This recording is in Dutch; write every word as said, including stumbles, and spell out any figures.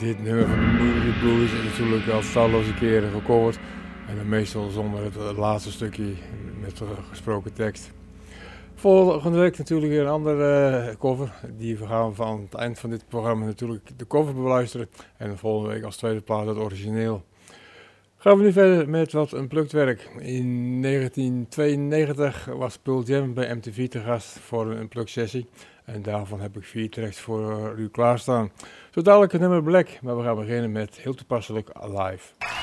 Dit nummer van de Moody Blues is natuurlijk al talloze keren gecoverd. En dan meestal zonder het laatste stukje met de gesproken tekst. Volgende week natuurlijk weer een andere uh, cover. Die we gaan van het eind van dit programma natuurlijk de cover beluisteren. En de volgende week als tweede plaat het origineel. Gaan we nu verder met wat unplugged werk. In negentien tweeënnegentig was Pearl Jam bij M T V te gast voor een unplugged sessie. En daarvan heb ik vier tracks voor u klaarstaan. Zo dadelijk het nummer Black, maar we gaan beginnen met heel toepasselijk Alive.